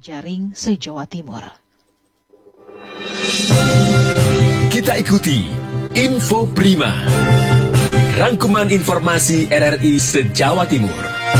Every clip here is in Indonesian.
terjaring se-Jawa Timur. Kita ikuti Info Prima, rangkuman informasi RRI se-Jawa Timur.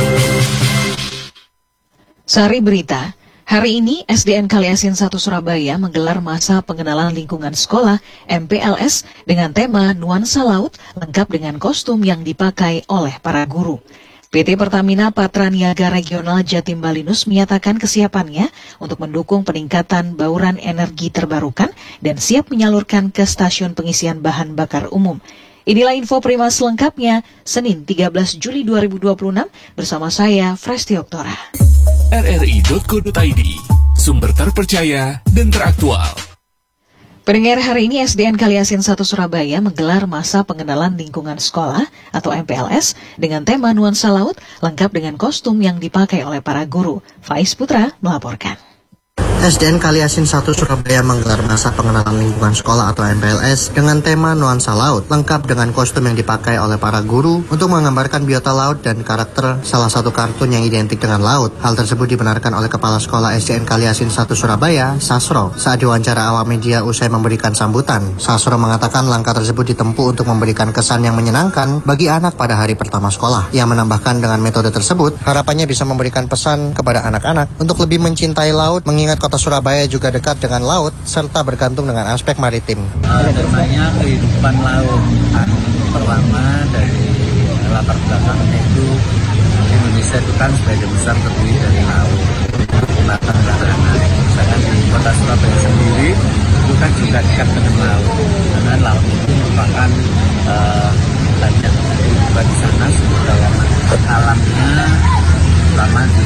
Sari berita, hari ini SDN Kaliasin 1 Surabaya menggelar masa pengenalan lingkungan sekolah MPLS dengan tema Nuansa Laut lengkap dengan kostum yang dipakai oleh para guru. PT Pertamina Patraniaga Regional Jatim Balinus menyatakan kesiapannya untuk mendukung peningkatan bauran energi terbarukan dan siap menyalurkan ke stasiun pengisian bahan bakar umum. Inilah info Prima selengkapnya, Senin 13 Juli 2026 bersama saya, Fresti Oktora. RRI.co.id, sumber terpercaya dan teraktual. Pendengar, hari ini SDN Kaliasin 1 Surabaya menggelar masa pengenalan lingkungan sekolah atau MPLS dengan tema Nuansa Laut lengkap dengan kostum yang dipakai oleh para guru. Faiz Putra melaporkan. SDN Kaliasin 1 Surabaya menggelar masa pengenalan lingkungan sekolah atau MPLS dengan tema Nuansa Laut, lengkap dengan kostum yang dipakai oleh para guru untuk menggambarkan biota laut dan karakter salah satu kartun yang identik dengan laut. Hal tersebut dibenarkan oleh Kepala Sekolah SDN Kaliasin 1 Surabaya, Sasro, saat diwawancara awak media usai memberikan sambutan. Sasro mengatakan langkah tersebut ditempuh untuk memberikan kesan yang menyenangkan bagi anak pada hari pertama sekolah. Ia menambahkan dengan metode tersebut, harapannya bisa memberikan pesan kepada anak-anak untuk lebih mencintai laut, mengingat kota Surabaya juga dekat dengan laut serta bergantung dengan aspek maritim. Temanya kehidupan laut. Pertama dari latar belakang itu Indonesia itu kan sebagian besar terdiri dari laut. Bahkan anak-anak, misalkan di kota Surabaya sendiri itu kan juga dekat dengan laut. Karena laut itu merupakan banyak kehidupan di sana, sumber daya alamnya, terutama di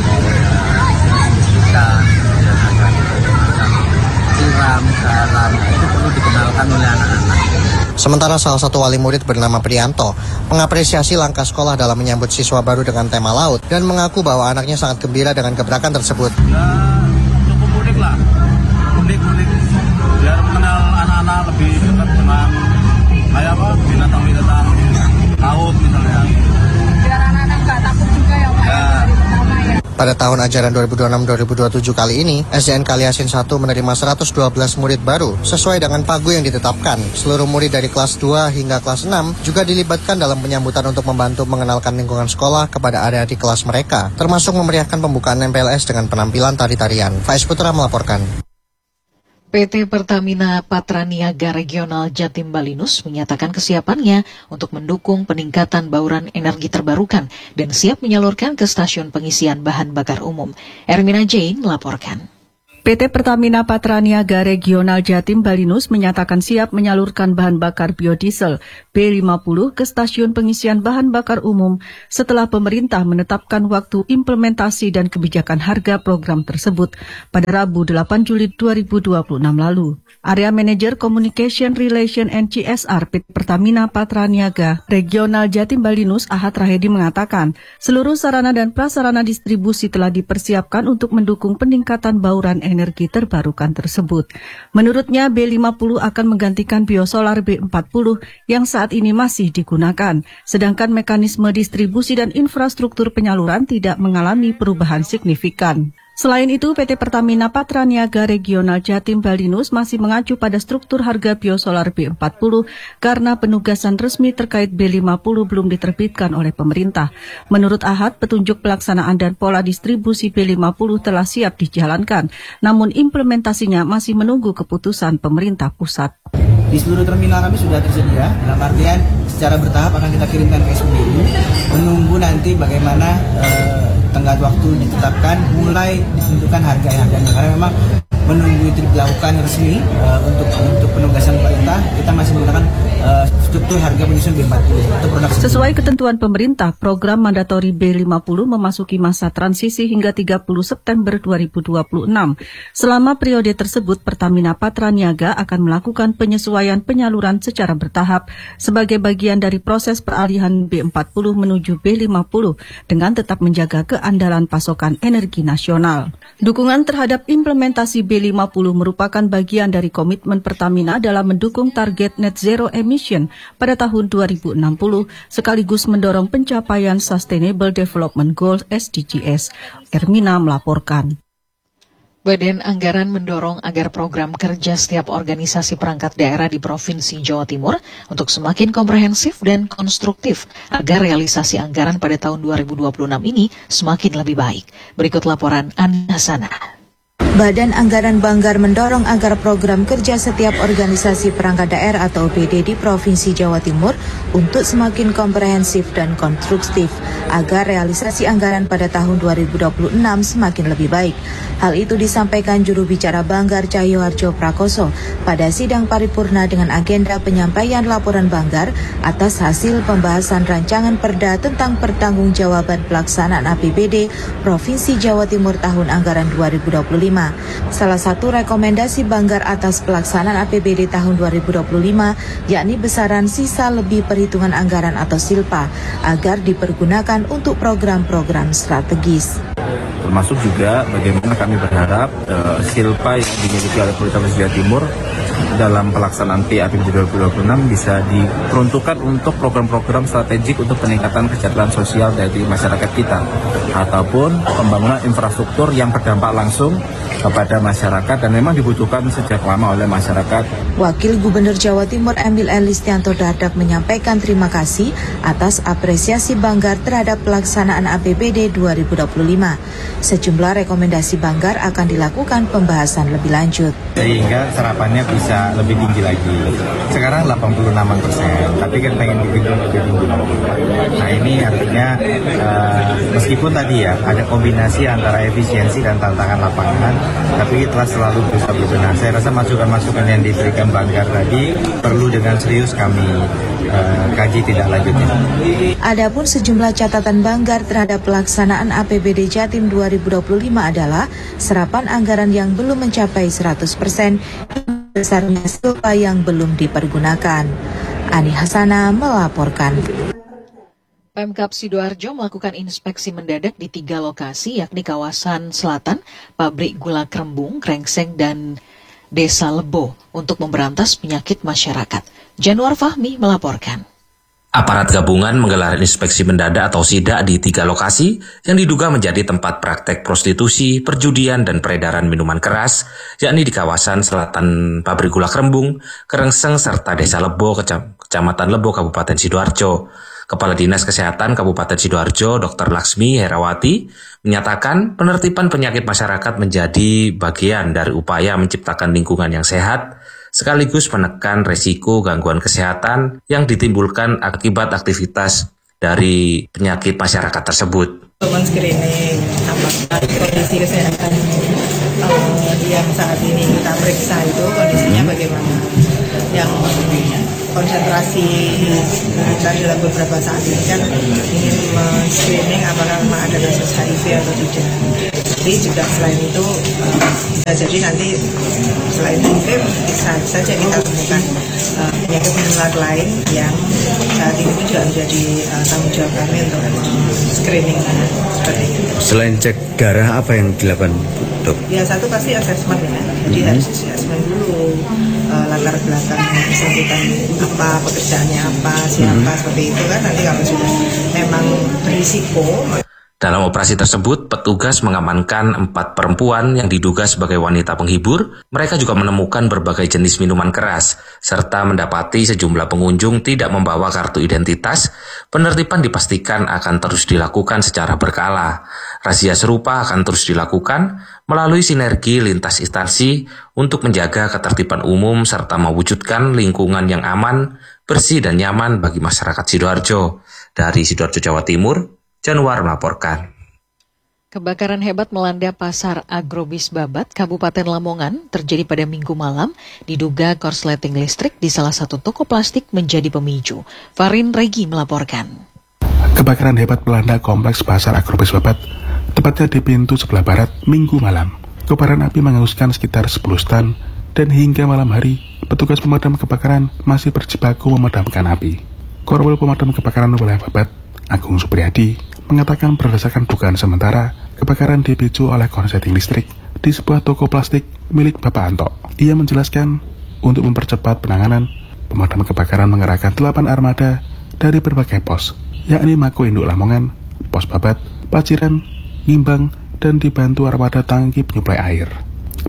ikan dan macam tiram, garam, itu perlu dikenalkan oleh anak-anak. Sementara salah satu wali murid bernama Prianto mengapresiasi langkah sekolah dalam menyambut siswa baru dengan tema laut dan mengaku bahwa anaknya sangat gembira dengan gebrakan tersebut. Cukup unik lah, unik biar mengenal anak-anak lebih dekat dengan kayak apa binatang-binatang laut misalnya. Biar anak-anak nggak takut juga ya Pak. Ya. Pada tahun ajaran 2026-2027 kali ini, SDN Kaliasin 1 menerima 112 murid baru sesuai dengan pagu yang ditetapkan. Seluruh murid dari kelas 2 hingga kelas 6 juga dilibatkan dalam penyambutan untuk membantu mengenalkan lingkungan sekolah kepada adik-adik kelas mereka, termasuk memeriahkan pembukaan MPLS dengan penampilan tari-tarian. Faiz Putra melaporkan. PT Pertamina Patraniaga Regional Jatim Balinus menyatakan kesiapannya untuk mendukung peningkatan bauran energi terbarukan dan siap menyalurkan ke stasiun pengisian bahan bakar umum. Ermina Jane melaporkan. PT Pertamina Patraniaga Regional Jatim Balinus menyatakan siap menyalurkan bahan bakar biodiesel B50 ke stasiun pengisian bahan bakar umum setelah pemerintah menetapkan waktu implementasi dan kebijakan harga program tersebut pada Rabu 8 Juli 2026 lalu. Area Manager Communication Relation and CSR PT Pertamina Patraniaga Regional Jatim Balinus Ahad Rahedi mengatakan seluruh sarana dan prasarana distribusi telah dipersiapkan untuk mendukung peningkatan bauran energi terbarukan tersebut. Menurutnya B50 akan menggantikan biosolar B40 yang saat ini masih digunakan, sedangkan mekanisme distribusi dan infrastruktur penyaluran tidak mengalami perubahan signifikan. Selain itu, PT Pertamina Patraniaga Regional Jatim Balinus masih mengacu pada struktur harga biosolar B40 karena penugasan resmi terkait B50 belum diterbitkan oleh pemerintah. Menurut Ahad, petunjuk pelaksanaan dan pola distribusi B50 telah siap dijalankan, namun implementasinya masih menunggu keputusan pemerintah pusat. Di seluruh terminal kami sudah tersedia, dalam artian secara bertahap akan kita kirimkan ke SPBU, menunggu nanti bagaimana tenggat waktu ditetapkan, mulai ditentukan harga-harganya. Karena memang menunggu itu dilakukan resmi untuk penugasan pemerintah, kita masih menggunakan struktur harga penyusun B40 atau produk. Sesuai ketentuan pemerintah, program mandatori B50 memasuki masa transisi hingga 30 September 2026. Selama periode tersebut, Pertamina Patraniaga akan melakukan penyesuaian penyaluran secara bertahap sebagai bagian dari proses peralihan B40 menuju B50 dengan tetap menjaga keandalan pasokan energi nasional. Dukungan terhadap implementasi B50 merupakan bagian dari komitmen Pertamina dalam mendukung target net zero emission pada tahun 2060 sekaligus mendorong pencapaian Sustainable Development Goals SDGs. Ermina melaporkan. Badan Anggaran mendorong agar program kerja setiap organisasi perangkat daerah di Provinsi Jawa Timur untuk semakin komprehensif dan konstruktif agar realisasi anggaran pada tahun 2026 ini semakin lebih baik. Berikut laporan Anna Sana. Badan Anggaran Banggar mendorong agar program kerja setiap organisasi perangkat daerah atau OPD di Provinsi Jawa Timur untuk semakin komprehensif dan konstruktif agar realisasi anggaran pada tahun 2026 semakin lebih baik. Hal itu disampaikan juru bicara Banggar Cahyoharjo Prakoso pada sidang paripurna dengan agenda penyampaian laporan Banggar atas hasil pembahasan rancangan perda tentang pertanggungjawaban pelaksanaan APBD Provinsi Jawa Timur tahun anggaran 2025. Salah satu rekomendasi Banggar atas pelaksanaan APBD tahun 2025 yakni besaran sisa lebih perhitungan anggaran atau SILPA agar dipergunakan untuk program-program strategis. Termasuk juga bagaimana kami berharap SILPA yang dimiliki oleh Provinsi Jawa Timur dalam pelaksanaan APBD 2026 bisa diperuntukkan untuk program-program strategik untuk peningkatan kesejahteraan sosial dari masyarakat kita ataupun pembangunan infrastruktur yang berdampak langsung kepada masyarakat dan memang dibutuhkan sejak lama oleh masyarakat. Wakil Gubernur Jawa Timur Emil Listianto Dardak menyampaikan terima kasih atas apresiasi Banggar terhadap pelaksanaan APBD 2025. Sejumlah rekomendasi Banggar akan dilakukan pembahasan lebih lanjut. Sehingga serapannya bisa lebih tinggi lagi. Sekarang 86%, tapi kan pengen lebih tinggi lagi. Nah ini artinya meskipun tadi ya ada kombinasi antara efisiensi dan tantangan lapangan, tapi telah selalu berusaha berbenah. Saya rasa masukan-masukan yang diberikan Banggar tadi perlu dengan serius kami kaji tidak lanjutnya. Adapun sejumlah catatan Banggar terhadap pelaksanaan APBD Jatim 2025 adalah serapan anggaran yang belum mencapai 100%, besarnya SILPA yang belum dipergunakan. Ani Hasana melaporkan. Pemkab Sidoarjo melakukan inspeksi mendadak di 3 lokasi, yakni kawasan selatan, pabrik gula Krembung, Krengseng, dan Desa Lebo untuk memberantas penyakit masyarakat. Januar Fahmi melaporkan. Aparat gabungan menggelar inspeksi mendadak atau sidak di 3 lokasi yang diduga menjadi tempat praktek prostitusi, perjudian, dan peredaran minuman keras, yakni di kawasan selatan pabrik gula Krembung, Krengseng, serta Desa Lebo, Kecamatan Lebo, Kabupaten Sidoarjo. Kepala Dinas Kesehatan Kabupaten Sidoarjo, Dr. Laksmi Herawati, menyatakan penertiban penyakit masyarakat menjadi bagian dari upaya menciptakan lingkungan yang sehat, sekaligus menekan resiko gangguan kesehatan yang ditimbulkan akibat aktivitas dari penyakit masyarakat tersebut. Men-screening apakah kondisi kesehatan yang saat ini kita periksa itu kondisinya bagaimana. Yang konsentrasi kita dalam beberapa saat ini kan ingin men-screening apakah memang ada kasus HIV atau tidak. Jadi juga selain itu bisa jadi nanti selain HIV bisa saja kita temukan penyakit menular lain yang saat ini juga menjadi tanggung jawab kami untuk screening seperti itu. Selain cek darah apa yang dilakukan, Dok? Ya satu pasti asesmen ya. Jadi harus asesmen dulu latar belakang bersangkutan apa, pekerjaannya apa, siapa seperti itu kan nanti kalau sudah memang berisiko. Dalam operasi tersebut, petugas mengamankan 4 perempuan yang diduga sebagai wanita penghibur. Mereka juga menemukan berbagai jenis minuman keras, serta mendapati sejumlah pengunjung tidak membawa kartu identitas. Penertiban dipastikan akan terus dilakukan secara berkala. Razia serupa akan terus dilakukan melalui sinergi lintas instansi untuk menjaga ketertiban umum serta mewujudkan lingkungan yang aman, bersih, dan nyaman bagi masyarakat Sidoarjo. Dari Sidoarjo, Jawa Timur, Januar melaporkan. Kebakaran hebat melanda pasar Agrobis Babat, Kabupaten Lamongan, terjadi pada Minggu malam, diduga korsleting listrik di salah satu toko plastik menjadi pemicu. Farin Regi melaporkan. Kebakaran hebat melanda kompleks pasar Agrobis Babat, tepatnya di pintu sebelah barat, Minggu malam. Kobaran api menghanguskan sekitar 10 stand, dan hingga malam hari, petugas pemadam kebakaran masih berjibaku memadamkan api. Korwil Pemadam Kebakaran Wilayah Babat, Agung Supriyadi, mengatakan berdasarkan dugaan sementara, kebakaran dipicu oleh korsleting listrik di sebuah toko plastik milik Bapak Anto. Ia menjelaskan, untuk mempercepat penanganan, pemadam kebakaran mengerahkan 8 armada dari berbagai pos, yakni Mako Induk Lamongan, Pos Babat, Paciran, Ngimbang, dan dibantu armada tangki penyuplai air.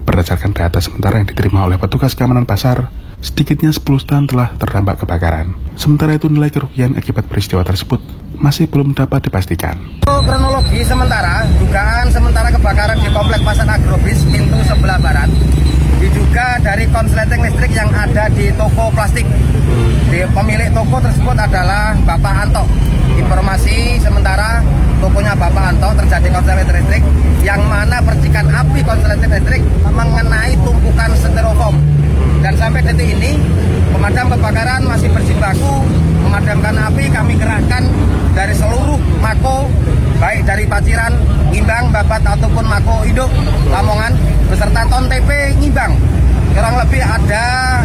Berdasarkan data sementara yang diterima oleh petugas keamanan pasar, sedikitnya 10 stand telah terdampak kebakaran. Sementara itu nilai kerugian akibat peristiwa tersebut masih belum dapat dipastikan. Kronologi sementara, dugaan sementara kebakaran di Komplek Pasar Agrobis pintu sebelah barat diduga dari konsleting listrik yang ada di toko plastik. Pemilik toko tersebut adalah Bapak Anto. Informasi sementara tokonya Bapak Anto terjadi konsleting listrik yang mana percikan api konsleting listrik mengenai tumpukan styrofoam. Dan sampai detik ini pemadam kebakaran masih berjibaku memadamkan api. Kami kerahkan dari seluruh Mako, baik dari Paciran, Ngimbang, Babat ataupun Mako Induk, Lamongan beserta Ton TP Ngimbang. Kurang lebih ada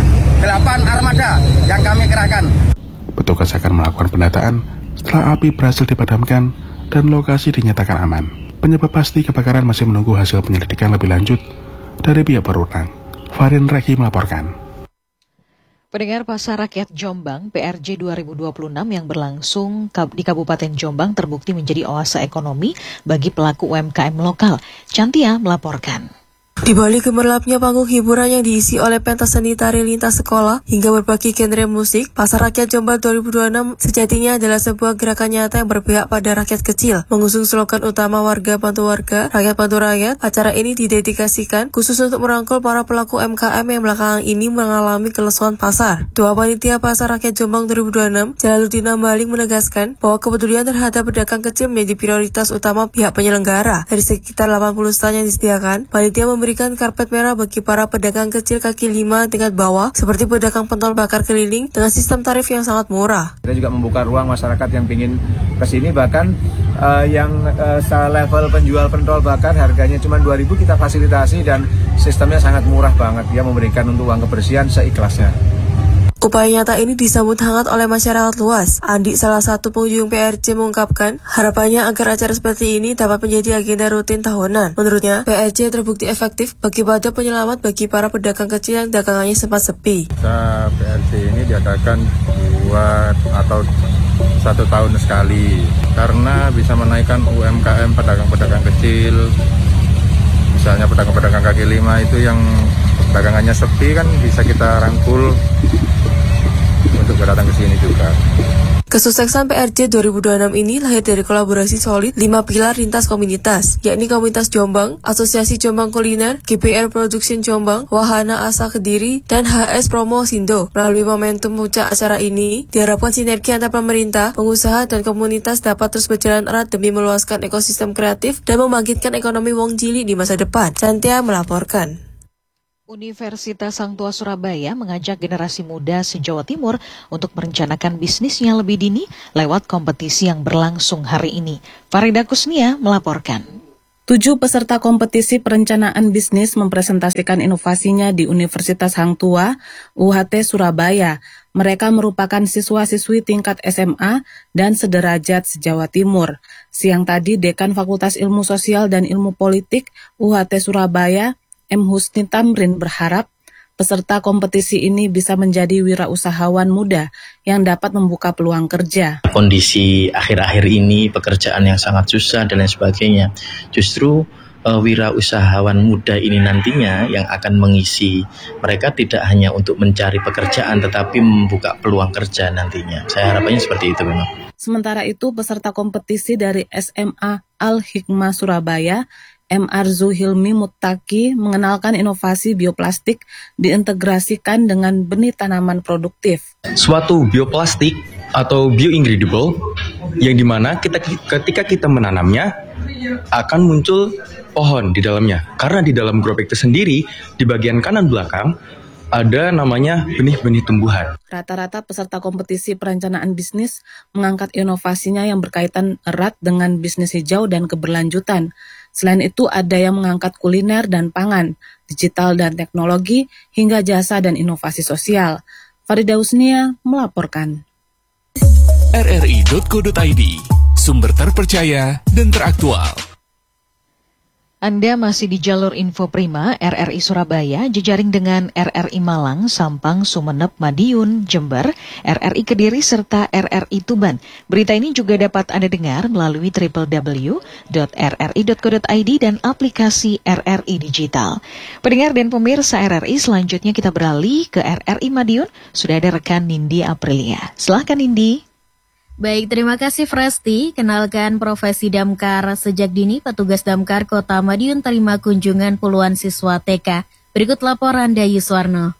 8 armada yang kami kerahkan. Petugas akan melakukan pendataan setelah api berhasil dipadamkan dan lokasi dinyatakan aman. Penyebab pasti kebakaran masih menunggu hasil penyelidikan lebih lanjut dari pihak berwenang. Farin Reki melaporkan. Pendengar, Pasar Rakyat Jombang PRJ 2026 yang berlangsung di Kabupaten Jombang terbukti menjadi oase ekonomi bagi pelaku UMKM lokal. Cantia melaporkan. Di balik gemerlapnya panggung hiburan yang diisi oleh pentas seni tari lintas sekolah hingga berbagai genre musik, Pasar Rakyat Jombang 2026 sejatinya adalah sebuah gerakan nyata yang berpihak pada rakyat kecil. Mengusung slogan utama warga bantu warga, rakyat bantu rakyat, acara ini didedikasikan khusus untuk merangkul para pelaku UMKM yang belakangan ini mengalami kelesuan pasar. Ketua Panitia Pasar Rakyat Jombang 2026, Jalaluddin Ambaling menegaskan bahwa kepedulian terhadap pedagang kecil menjadi prioritas utama pihak penyelenggara. Dari sekitar 80 stand yang disediakan, panitia memberikan karpet merah bagi para pedagang kecil kaki 5 tingkat bawah seperti pedagang pentol bakar keliling dengan sistem tarif yang sangat murah. Kita juga membuka ruang masyarakat yang ingin kesini, bahkan yang level penjual pentol bakar harganya cuma 2.000 kita fasilitasi dan sistemnya sangat murah banget. Dia memberikan untuk uang kebersihan seikhlasnya. Upaya nyata ini disambut hangat oleh masyarakat luas. Andi, salah satu pengunjung PRJ, mengungkapkan harapannya agar acara seperti ini dapat menjadi agenda rutin tahunan. Menurutnya, PRJ terbukti efektif bagi wadah penyelamat bagi para pedagang kecil yang dagangannya sempat sepi. PRJ ini diadakan 2 atau 1 tahun sekali karena bisa menaikkan UMKM pedagang-pedagang kecil. Misalnya pedagang-pedagang kaki 5 itu yang dagangannya sepi kan bisa kita rangkul untuk datang ke sini juga. Kesuksesan PRJ 2026 ini lahir dari kolaborasi solid 5 pilar lintas komunitas, yakni Komunitas Jombang, Asosiasi Jombang Kuliner, GPR Production Jombang, Wahana Asa Kediri, dan HS Promo Sindo. Melalui momentum puncak acara ini, diharapkan sinergi antar pemerintah, pengusaha, dan komunitas dapat terus berjalan erat demi meluaskan ekosistem kreatif dan membangkitkan ekonomi wong cilik di masa depan. Cantia melaporkan. Universitas Sang Tua Surabaya mengajak generasi muda se-Jawa Timur untuk merencanakan bisnisnya lebih dini lewat kompetisi yang berlangsung hari ini. Farida Kusnia melaporkan. 7 peserta kompetisi perencanaan bisnis mempresentasikan inovasinya di Universitas Hang Tua, UHT Surabaya. Mereka merupakan siswa-siswi tingkat SMA dan sederajat se-Jawa Timur. Siang tadi, Dekan Fakultas Ilmu Sosial dan Ilmu Politik UHT Surabaya, M. Husni Tamrin, berharap peserta kompetisi ini bisa menjadi wirausahawan muda yang dapat membuka peluang kerja. Kondisi akhir-akhir ini, pekerjaan yang sangat susah dan lain sebagainya, justru wirausahawan muda ini nantinya yang akan mengisi mereka tidak hanya untuk mencari pekerjaan tetapi membuka peluang kerja nantinya. Saya harapannya seperti itu memang. Sementara itu, peserta kompetisi dari SMA Al-Hikmah Surabaya, M. Arzu Hilmi Muttaki, mengenalkan inovasi bioplastik diintegrasikan dengan benih tanaman produktif. Suatu bioplastik atau bioingredable yang dimana ketika kita menanamnya akan muncul pohon di dalamnya. Karena di dalam grow bag itu sendiri, di bagian kanan belakang, ada namanya benih-benih tumbuhan. Rata-rata peserta kompetisi perencanaan bisnis mengangkat inovasinya yang berkaitan erat dengan bisnis hijau dan keberlanjutan. Selain itu, ada yang mengangkat kuliner dan pangan, digital dan teknologi, hingga jasa dan inovasi sosial. Farida Husnia melaporkan. RRI.co.id, sumber terpercaya dan teraktual. Anda masih di jalur Info Prima RRI Surabaya, jejaring dengan RRI Malang, Sampang, Sumeneb, Madiun, Jember, RRI Kediri, serta RRI Tuban. Berita ini juga dapat Anda dengar melalui www.rri.co.id dan aplikasi RRI Digital. Pendengar dan pemirsa RRI, selanjutnya kita beralih ke RRI Madiun. Sudah ada rekan Nindi Aprilia. Silahkan Nindi. Baik, terima kasih Fresti. Kenalkan profesi damkar. Sejak dini, petugas damkar Kota Madiun terima kunjungan puluhan siswa TK. Berikut laporan Dayu Suwarno.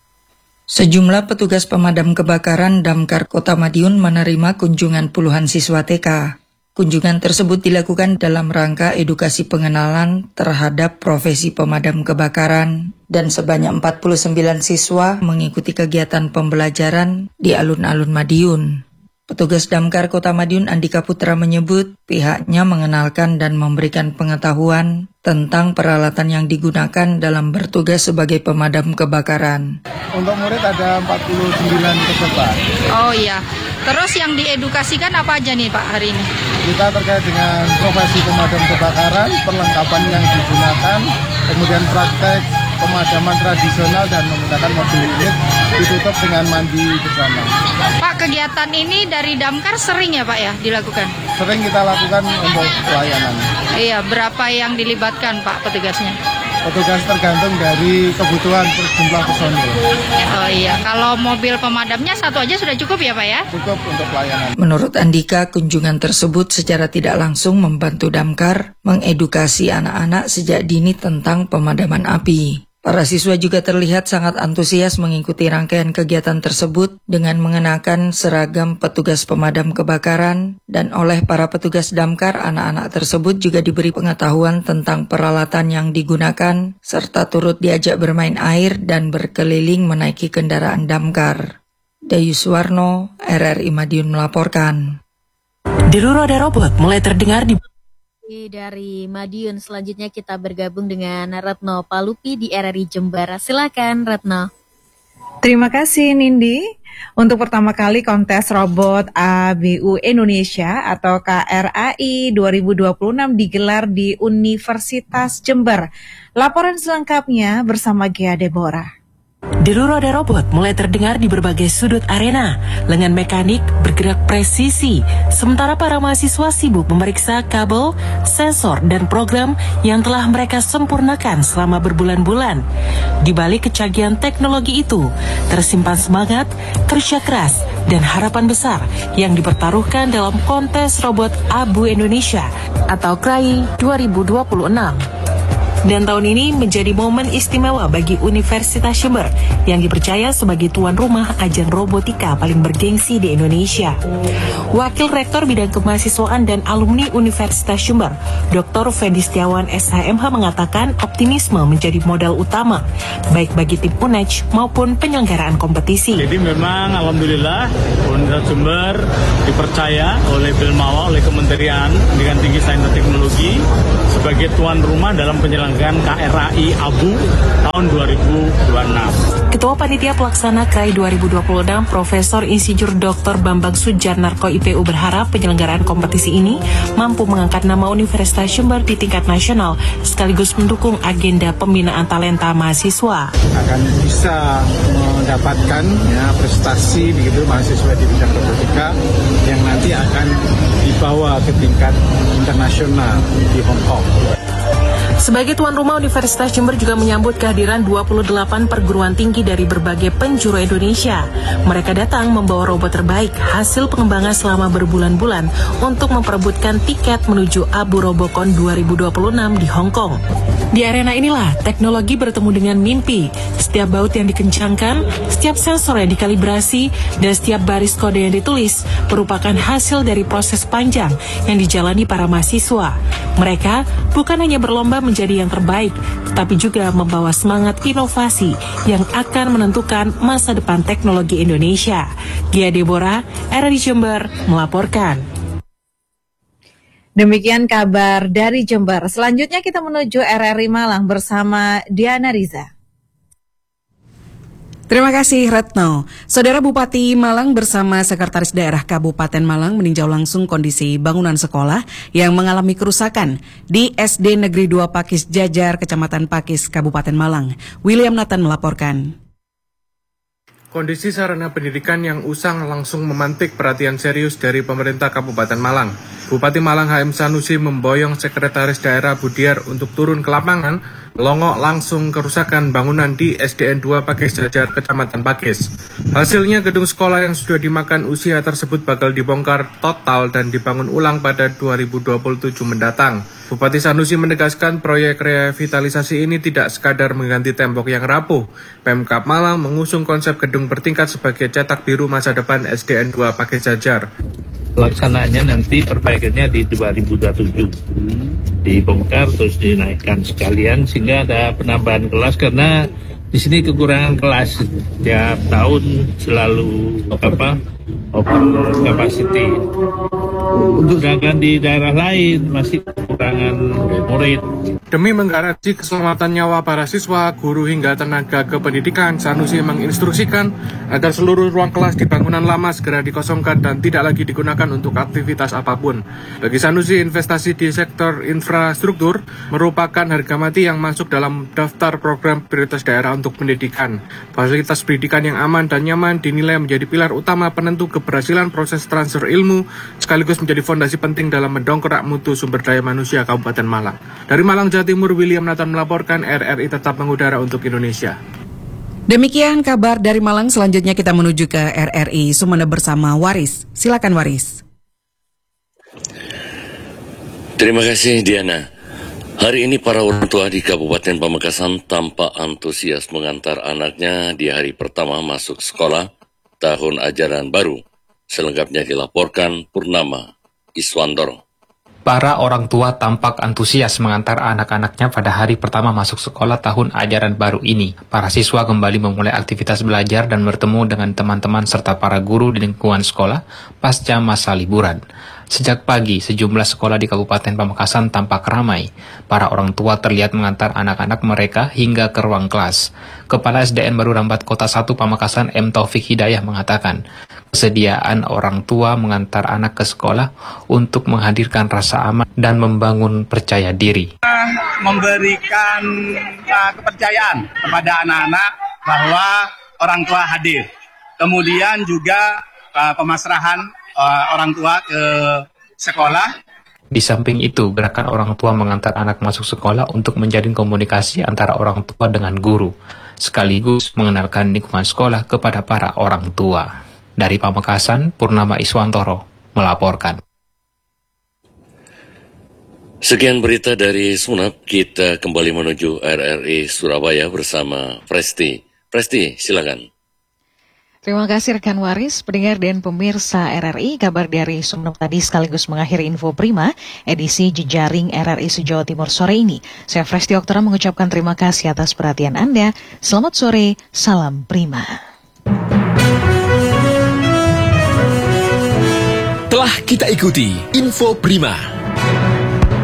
Sejumlah petugas pemadam kebakaran damkar Kota Madiun menerima kunjungan puluhan siswa TK. Kunjungan tersebut dilakukan dalam rangka edukasi pengenalan terhadap profesi pemadam kebakaran dan sebanyak 49 siswa mengikuti kegiatan pembelajaran di alun-alun Madiun. Petugas damkar Kota Madiun Andika Putra menyebut pihaknya mengenalkan dan memberikan pengetahuan tentang peralatan yang digunakan dalam bertugas sebagai pemadam kebakaran. Untuk murid ada 49 peserta. Oh iya, terus yang diedukasikan apa aja nih Pak hari ini? Kita terkait dengan profesi pemadam kebakaran, perlengkapan yang digunakan, kemudian praktek pemadaman tradisional dan menggunakan mobil unit ditutup dengan mandi bersama. Pak, kegiatan ini dari damkar sering ya Pak ya dilakukan? Sering kita lakukan untuk pelayanan. Iya, berapa yang dilibatkan Pak petugasnya? Petugas tergantung dari kebutuhan jumlah personil. Oh iya, kalau mobil pemadamnya satu aja sudah cukup ya Pak ya? Cukup untuk pelayanan. Menurut Andika, kunjungan tersebut secara tidak langsung membantu damkar mengedukasi anak-anak sejak dini tentang pemadaman api. Para siswa juga terlihat sangat antusias mengikuti rangkaian kegiatan tersebut dengan mengenakan seragam petugas pemadam kebakaran, dan oleh para petugas damkar, anak-anak tersebut juga diberi pengetahuan tentang peralatan yang digunakan, serta turut diajak bermain air dan berkeliling menaiki kendaraan damkar. Dayu Suwarno, RRI Madiun melaporkan. Deru roda robot mulai terdengar di Dari Madiun, selanjutnya kita bergabung dengan Retno Palupi di RRI Jember. Silakan Retno. Terima kasih Nindi. Untuk pertama kali kontes robot ABU Indonesia atau KRAI 2026 digelar di Universitas Jember. Laporan selengkapnya bersama Gia Deborah. Deru roda robot mulai terdengar di berbagai sudut arena. Lengan mekanik bergerak presisi, sementara para mahasiswa sibuk memeriksa kabel, sensor, dan program yang telah mereka sempurnakan selama berbulan-bulan. Di balik kecanggihan teknologi itu, tersimpan semangat, kerja keras, dan harapan besar yang dipertaruhkan dalam kontes robot ABU Indonesia atau KRAI 2026. Dan tahun ini menjadi momen istimewa bagi Universitas Jember yang dipercaya sebagai tuan rumah ajang robotika paling bergengsi di Indonesia. Wakil Rektor Bidang Kemahasiswaan dan Alumni Universitas Jember, Dr. Fendi Setiawan SHMH mengatakan optimisme menjadi modal utama, baik bagi tim UNEJ maupun penyelenggaraan kompetisi. Jadi memang Alhamdulillah Universitas Jember dipercaya oleh Bilmawa, oleh Kementerian Pendidikan Tinggi Sains dan Teknologi sebagai tuan rumah dalam penyelenggaraan KRAI ABU tahun 2026. Ketua Panitia Pelaksana KRAI 2026, Profesor Insinyur Dr. Bambang Sujarnarko IPU berharap penyelenggaraan kompetisi ini mampu mengangkat nama Universitas Jember di tingkat nasional sekaligus mendukung agenda pembinaan talenta mahasiswa. Akan bisa mendapatkan prestasi begitu mahasiswa di bidang robotika yang nanti akan dibawa ke tingkat internasional di Hong Kong. Sebagai tuan rumah, Universitas Jember juga menyambut kehadiran 28 perguruan tinggi dari berbagai penjuru Indonesia. Mereka datang membawa robot terbaik hasil pengembangan selama berbulan-bulan untuk memperebutkan tiket menuju ABU Robocon 2026 di Hong Kong. Di arena inilah teknologi bertemu dengan mimpi. Setiap baut yang dikencangkan, setiap sensor yang dikalibrasi, dan setiap baris kode yang ditulis merupakan hasil dari proses panjang yang dijalani para mahasiswa. Mereka bukan hanya berlomba menjadi yang terbaik, tetapi juga membawa semangat inovasi yang akan menentukan masa depan teknologi Indonesia. Gia Deborah, RRI Jember, melaporkan. Demikian kabar dari Jember. Selanjutnya kita menuju RRI Malang bersama Diana Riza. Terima kasih Retno. Saudara Bupati Malang bersama Sekretaris Daerah Kabupaten Malang meninjau langsung kondisi bangunan sekolah yang mengalami kerusakan di SD Negeri 2 Pakis Jajar, Kecamatan Pakis, Kabupaten Malang. William Nathan melaporkan. Kondisi sarana pendidikan yang usang langsung memantik perhatian serius dari pemerintah Kabupaten Malang. Bupati Malang HM Sanusi memboyong Sekretaris Daerah Budiar untuk turun ke lapangan, melongok langsung kerusakan bangunan di SDN 2 Pakis Jajar, Kecamatan Pakis. Hasilnya gedung sekolah yang sudah dimakan usia tersebut bakal dibongkar total dan dibangun ulang pada 2027 mendatang. Bupati Sanusi menegaskan proyek revitalisasi ini tidak sekadar mengganti tembok yang rapuh. Pemkab Malang mengusung konsep gedung bertingkat sebagai cetak biru masa depan SDN 2 Pakis Jajar. Pelaksanaannya nanti perbaikannya di 2027 dibongkar terus dinaikkan sekalian sehingga ada penambahan kelas karena di sini kekurangan kelas tiap tahun selalu over capacity. Sedangkan di daerah lain masih kekurangan murid. Demi menggaransi keselamatan nyawa para siswa, guru hingga tenaga kependidikan, Sanusi menginstruksikan agar seluruh ruang kelas di bangunan lama segera dikosongkan dan tidak lagi digunakan untuk aktivitas apapun. Bagi Sanusi, investasi di sektor infrastruktur merupakan harga mati yang masuk dalam daftar program prioritas daerah untuk pendidikan. Fasilitas pendidikan yang aman dan nyaman dinilai menjadi pilar utama penentu keberhasilan proses transfer ilmu, sekaligus menjadi fondasi penting dalam mendongkrak mutu sumber daya manusia Kabupaten Malang. Dari Malang, Jawa Timur, William Nathan melaporkan. RRI tetap mengudara untuk Indonesia. Demikian kabar dari Malang. Selanjutnya kita menuju ke RRI Sumeneb bersama Waris. Silakan Waris. Terima kasih Diana. Hari ini para orang tua di Kabupaten Pamekasan tampak antusias mengantar anaknya di hari pertama masuk sekolah tahun ajaran baru. Selengkapnya dilaporkan Purnama Iswandoro. Para orang tua tampak antusias mengantar anak-anaknya pada hari pertama masuk sekolah tahun ajaran baru ini. Para siswa kembali memulai aktivitas belajar dan bertemu dengan teman-teman serta para guru di lingkungan sekolah pasca masa liburan. Sejak pagi, sejumlah sekolah di Kabupaten Pamekasan tampak ramai. Para orang tua terlihat mengantar anak-anak mereka hingga ke ruang kelas. Kepala SDN Baru Rambat Kota 1 Pamekasan M. Taufik Hidayah mengatakan, kesediaan orang tua mengantar anak ke sekolah untuk menghadirkan rasa aman dan membangun percaya diri. Memberikan kepercayaan kepada anak-anak bahwa orang tua hadir. Kemudian juga pemasrahan orang tua ke sekolah. Di samping itu, gerakan orang tua mengantar anak masuk sekolah untuk menjalin komunikasi antara orang tua dengan guru, sekaligus mengenalkan lingkungan sekolah kepada para orang tua. Dari Pamekasan, Purnama Iswantoro melaporkan. Sekian berita dari Sumeneb, kita kembali menuju RRI Surabaya bersama Presti. Presti, silakan. Terima kasih rekan Waris, pendengar dan pemirsa RRI. Kabar dari Sumeneb tadi sekaligus mengakhiri Info Prima, edisi Jejaring RRI se-Jawa Timur sore ini. Saya Presti Oktora mengucapkan terima kasih atas perhatian Anda. Selamat sore, salam Prima. Telah kita ikuti Info Prima,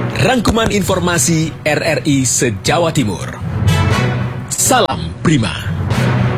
rangkuman informasi RRI se-Jawa Timur. Salam Prima.